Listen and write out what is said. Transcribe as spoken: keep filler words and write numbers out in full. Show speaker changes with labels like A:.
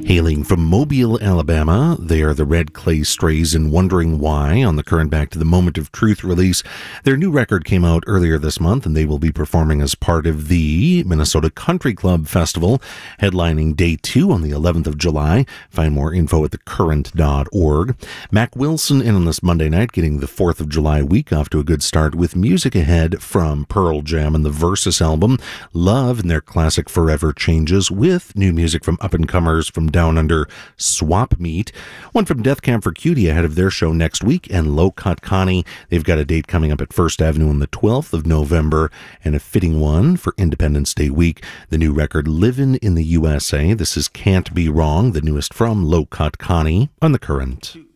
A: Hailing from Mobile, Alabama, they are the Red Clay Strays and Wondering Why on the current Back to the Moment of Truth release. Their new record came out earlier this month, and they will be performing as part of the Minnesota Country Club Festival, headlining day two on the eleventh of July. Find more info at the current dot org. Mac Wilson in on this Monday night, getting the fourth of July week off to a good start with music ahead from Pearl Jam and the Versus album, Love and their classic Forever Changes, with new music from up-and-comers from Down Under, Swap Meet. One from Death Camp for Cutie ahead of their show next week, and Low Cut Connie. They've got a date coming up at First Avenue on the twelfth of November, and a fitting one for Independence Day week. The new record, Livin' in the U S A. This is Can't Be Wrong, the newest from Low Cut Connie on The Current.